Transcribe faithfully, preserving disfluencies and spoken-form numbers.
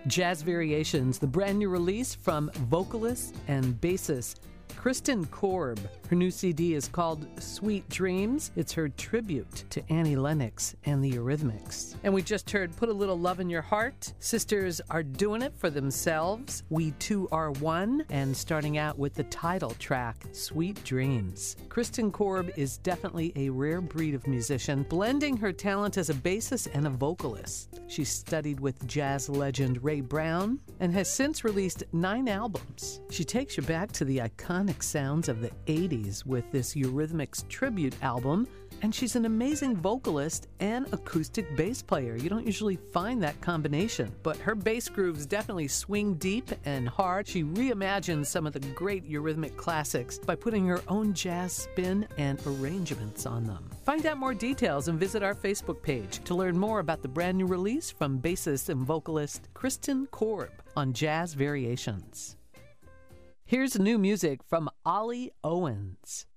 Jazz Variations, the brand new release from vocalist and bassist Kristen Korb. Her new C D is called Sweet Dreams. It's her tribute to Annie Lennox and the Eurythmics. And we just heard Put a Little Love in Your Heart. Sisters are doing it for themselves. We Two Are One. And starting out with the title track, Sweet Dreams. Kristen Korb is definitely a rare breed of musician, blending her talent as a bassist and a vocalist. She studied with jazz legend Ray Brown and has since released nine albums. She takes you back to the iconic sounds of the eighties with this Eurythmics tribute album, and she's an amazing vocalist and acoustic bass player. You don't usually find that combination, but her bass grooves definitely swing deep and hard. She reimagines some of the great Eurythmic classics by putting her own jazz spin and arrangements on them. Find out more details and visit our Facebook page to learn more about the brand new release from bassist and vocalist Kristen Korb on Jazz Variations. Here's new music from Ollie Owens.